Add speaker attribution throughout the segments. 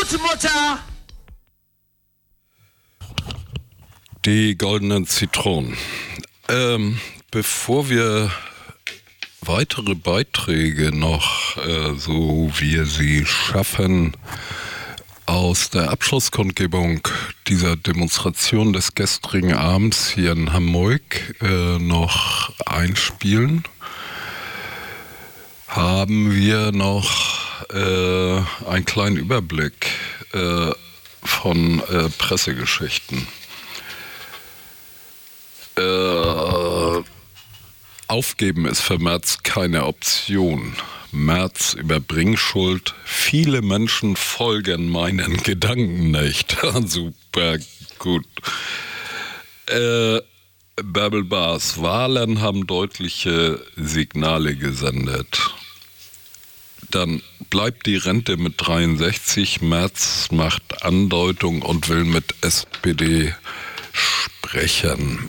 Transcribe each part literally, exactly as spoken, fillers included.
Speaker 1: Gute Mutter!
Speaker 2: Die goldenen Zitronen. Ähm, bevor wir weitere Beiträge noch, äh, so wir sie schaffen, aus der Abschlusskundgebung dieser Demonstration des gestrigen Abends hier in Hamburg äh, noch einspielen, haben wir noch äh, einen kleinen Überblick äh, von äh, Pressegeschichten. Äh, aufgeben ist für Merz keine Option. Merz über Bringschuld. Viele Menschen folgen meinen Gedanken nicht. Super gut. Äh, Bärbel Baas. Wahlen haben deutliche Signale gesendet. Dann bleibt die Rente mit dreiundsechzig. Merz macht Andeutung und will mit S P D sprechen.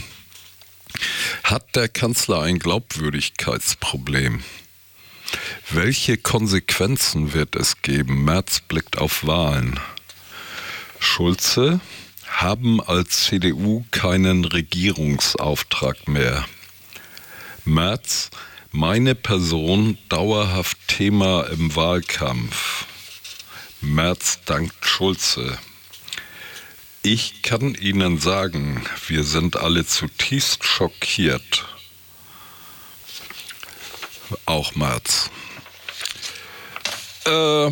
Speaker 2: Hat der Kanzler ein Glaubwürdigkeitsproblem? Welche Konsequenzen wird es geben? Merz blickt auf Wahlen. Schulze: haben als C D U keinen Regierungsauftrag mehr. Merz: meine Person dauerhaft Thema im Wahlkampf. Merz dankt Schulze: ich kann Ihnen sagen, wir sind alle zutiefst schockiert. Auch Merz. Äh,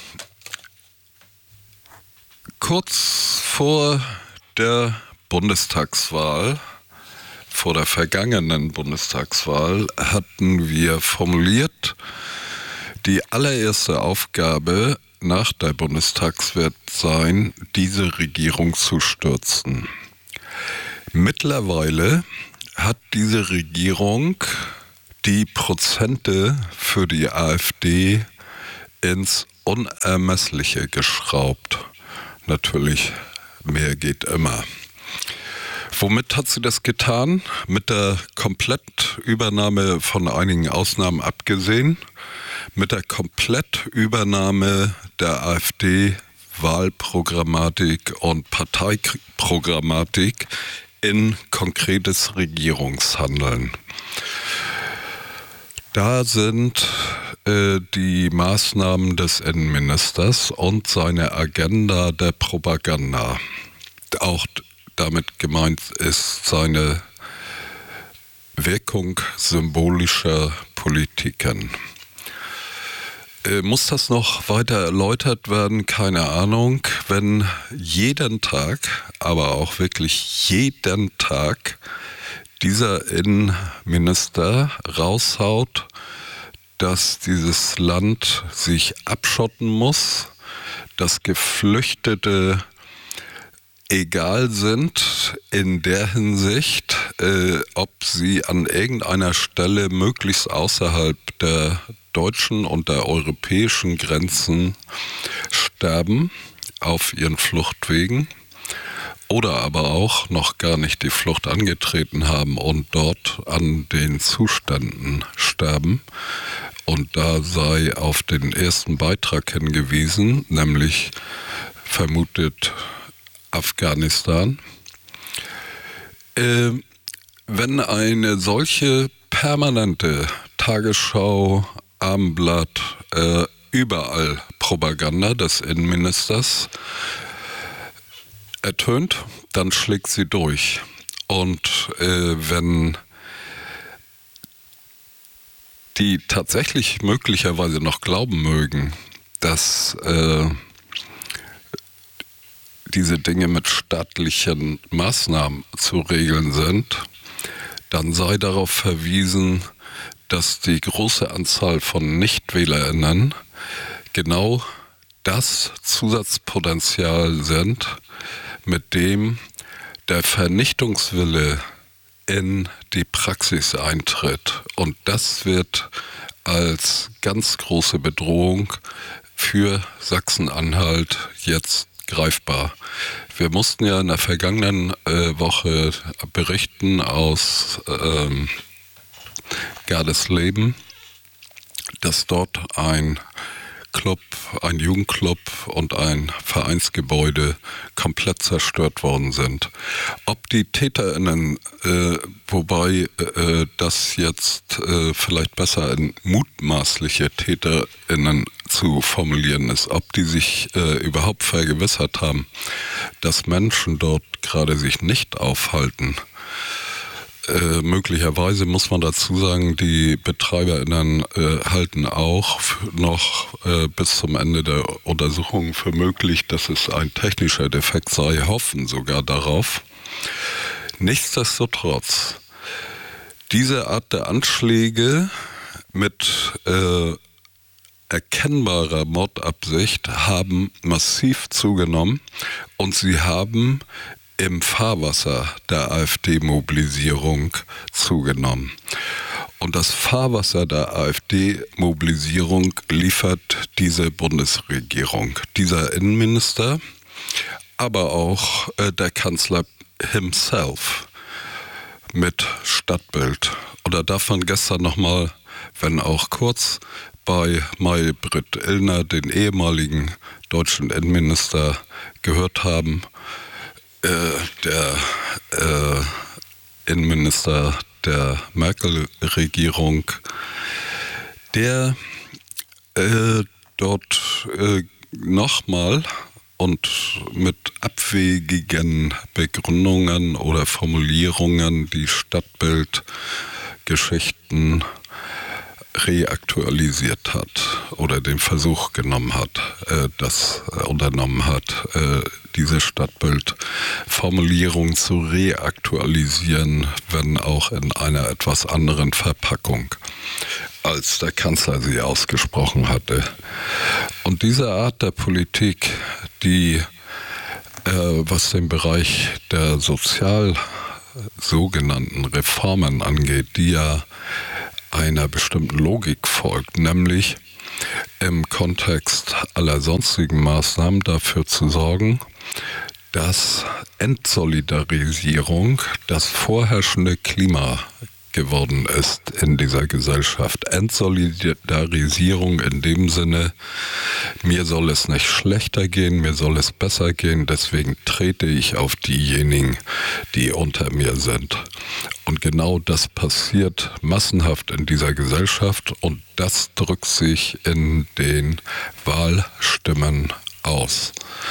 Speaker 2: kurz vor der Bundestagswahl, vor der vergangenen Bundestagswahl, hatten wir formuliert, die allererste Aufgabe nach der Bundestagswahl wird sein, diese Regierung zu stürzen. Mittlerweile hat diese Regierung die Prozente für die AfD ins Unermessliche geschraubt. Natürlich, mehr geht immer. Womit hat sie das getan? Mit der Komplettübernahme, von einigen Ausnahmen abgesehen, mit der Komplettübernahme der AfD Wahlprogrammatik und Parteiprogrammatik in konkretes Regierungshandeln. Da sind äh, die Maßnahmen des Innenministers und seine Agenda der Propaganda. Auch damit gemeint ist seine Wirkung symbolischer Politiken. Äh, muss das noch weiter erläutert werden? Keine Ahnung. Wenn jeden Tag, aber auch wirklich jeden Tag, dieser Innenminister raushaut, dass dieses Land sich abschotten muss, dass Geflüchtete egal sind in der Hinsicht, äh, ob sie an irgendeiner Stelle möglichst außerhalb der deutschen und der europäischen Grenzen sterben auf ihren Fluchtwegen oder aber auch noch gar nicht die Flucht angetreten haben und dort an den Zuständen sterben. Und da sei auf den ersten Beitrag hingewiesen, nämlich vermutet Afghanistan. Äh, wenn eine solche permanente Tagesschau, Abendblatt, äh, überall Propaganda des Innenministers ertönt, dann schlägt sie durch. Und äh, wenn die tatsächlich möglicherweise noch glauben mögen, dass äh, diese Dinge mit staatlichen Maßnahmen zu regeln sind, dann sei darauf verwiesen, dass die große Anzahl von NichtwählerInnen genau das Zusatzpotenzial sind, mit dem der Vernichtungswille in die Praxis eintritt. Und das wird als ganz große Bedrohung für Sachsen-Anhalt jetzt greifbar. Wir mussten ja in der vergangenen äh, Woche berichten aus ähm, Gerdesleben, dass dort ein Nachtclub, ein Jugendclub und ein Vereinsgebäude komplett zerstört worden sind. Ob die TäterInnen, äh, wobei äh, das jetzt äh, vielleicht besser in mutmaßliche TäterInnen zu formulieren ist, ob die sich äh, überhaupt vergewissert haben, dass Menschen dort gerade sich nicht aufhalten. Äh, möglicherweise muss man dazu sagen, die BetreiberInnen äh, halten auch noch äh, bis zum Ende der Untersuchung für möglich, dass es ein technischer Defekt sei, hoffen sogar darauf. Nichtsdestotrotz, diese Art der Anschläge mit äh, erkennbarer Mordabsicht haben massiv zugenommen und sie haben im Fahrwasser der AfD-Mobilisierung zugenommen. Und das Fahrwasser der AfD-Mobilisierung liefert diese Bundesregierung, dieser Innenminister, aber auch äh, der Kanzler himself mit Stadtbild. Oder darf man gestern nochmal, wenn auch kurz, bei Maybrit Illner, den ehemaligen deutschen Innenminister, gehört haben, der äh, Innenminister der Merkel-Regierung, der äh, dort äh, nochmal und mit abwegigen Begründungen oder Formulierungen die Stadtbildgeschichten reaktualisiert hat oder den Versuch genommen hat, äh, das äh, unternommen hat, äh, diese Stadtbildformulierung zu reaktualisieren, wenn auch in einer etwas anderen Verpackung, als der Kanzler sie ausgesprochen hatte. Und diese Art der Politik, die, äh, was den Bereich der sozial sogenannten Reformen angeht, die ja einer bestimmten Logik folgt, nämlich im Kontext aller sonstigen Maßnahmen dafür zu sorgen, dass Entsolidarisierung das vorherrschende Klima geworden ist in dieser Gesellschaft. Entsolidarisierung in dem Sinne, mir soll es nicht schlechter gehen, mir soll es besser gehen, deswegen trete ich auf diejenigen, die unter mir sind. Und genau das passiert massenhaft in dieser Gesellschaft und das drückt sich in den Wahlstimmen aus.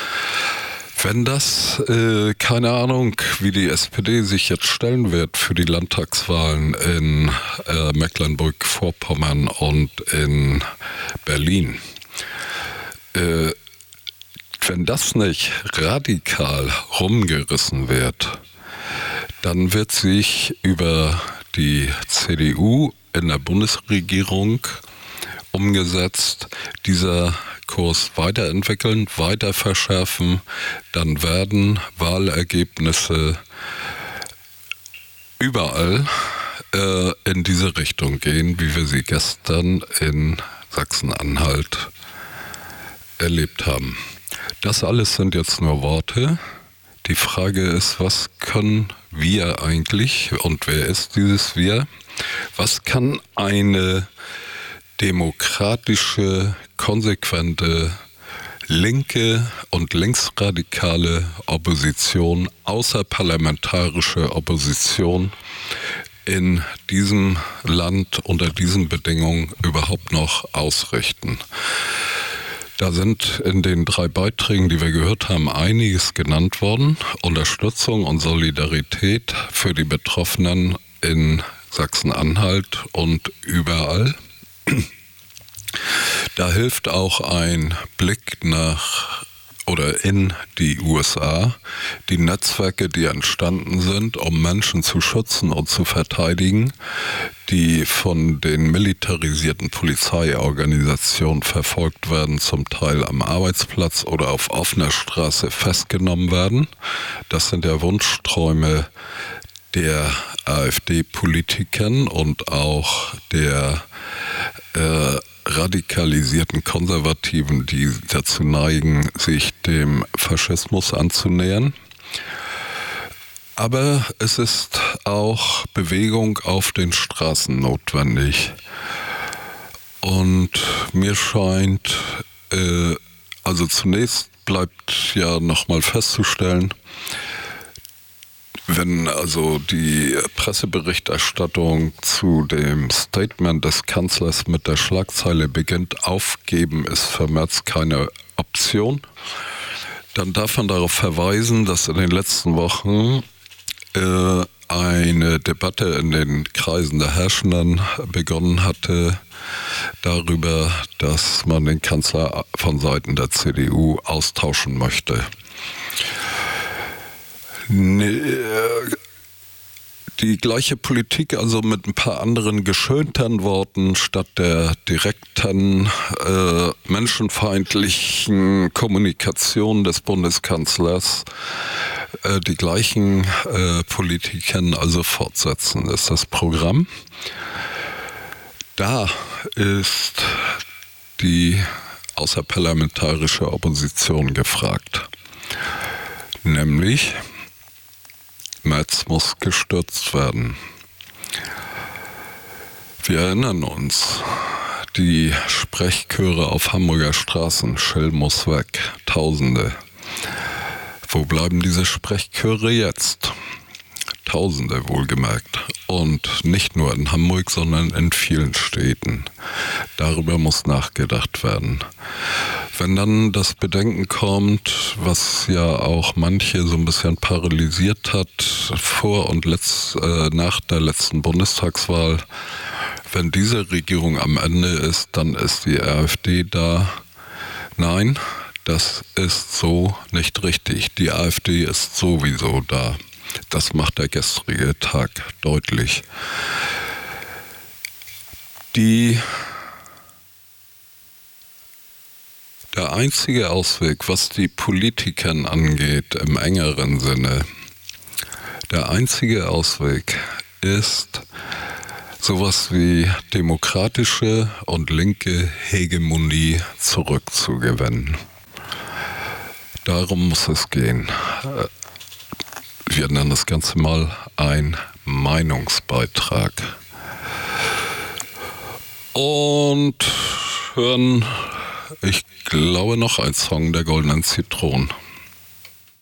Speaker 2: Wenn das, äh, keine Ahnung, wie die S P D sich jetzt stellen wird für die Landtagswahlen in äh, Mecklenburg-Vorpommern und in Berlin, äh, wenn das nicht radikal rumgerissen wird, dann wird sich über die C D U in der Bundesregierung umgesetzt dieser Kurs weiterentwickeln, weiter verschärfen, dann werden Wahlergebnisse überall äh, in diese Richtung gehen, wie wir sie gestern in Sachsen-Anhalt erlebt haben. Das alles sind jetzt nur Worte. Die Frage ist, was können wir eigentlich und wer ist dieses Wir? Was kann eine demokratische, konsequente, linke und linksradikale Opposition, außerparlamentarische Opposition in diesem Land unter diesen Bedingungen überhaupt noch ausrichten? Da sind in den drei Beiträgen, die wir gehört haben, einiges genannt worden. Unterstützung und Solidarität für die Betroffenen in Sachsen-Anhalt und überall. Da hilft auch ein Blick nach oder in die U S A, die Netzwerke, die entstanden sind, um Menschen zu schützen und zu verteidigen, die von den militarisierten Polizeiorganisationen verfolgt werden, zum Teil am Arbeitsplatz oder auf offener Straße festgenommen werden. Das sind ja Wunschträume der AfD-Politikern und auch der äh, radikalisierten Konservativen, die dazu neigen, sich dem Faschismus anzunähern. Aber es ist auch Bewegung auf den Straßen notwendig. Und mir scheint, Äh, also zunächst bleibt ja nochmal festzustellen, wenn also die Presseberichterstattung zu dem Statement des Kanzlers mit der Schlagzeile beginnt, aufgeben ist für Merz keine Option, dann darf man darauf verweisen, dass in den letzten Wochen äh, eine Debatte in den Kreisen der Herrschenden begonnen hatte darüber, dass man den Kanzler von Seiten der C D U austauschen möchte. Die gleiche Politik, also mit ein paar anderen geschönten Worten, statt der direkten äh, menschenfeindlichen Kommunikation des Bundeskanzlers, äh, die gleichen äh, Politiken also fortsetzen, ist das Programm. Da ist die außerparlamentarische Opposition gefragt, nämlich Merz muss gestürzt werden. Wir erinnern uns, die Sprechchöre auf Hamburger Straßen, Schill muss weg, Tausende. Wo bleiben diese Sprechchöre jetzt? Tausende wohlgemerkt. Und nicht nur in Hamburg, sondern in vielen Städten. Darüber muss nachgedacht werden. Wenn dann das Bedenken kommt, was ja auch manche so ein bisschen paralysiert hat, vor und letzt, äh, nach der letzten Bundestagswahl, wenn diese Regierung am Ende ist, dann ist die AfD da. Nein, das ist so nicht richtig. Die AfD ist sowieso da. Das macht der gestrige Tag deutlich. Die Der einzige Ausweg, was die Politiker angeht, im engeren Sinne, der einzige Ausweg ist, sowas wie demokratische und linke Hegemonie zurückzugewinnen. Darum muss es gehen. Wir nennen das Ganze mal ein Meinungsbeitrag. Und hören, ich glaube, noch ein Song der Goldenen Zitronen.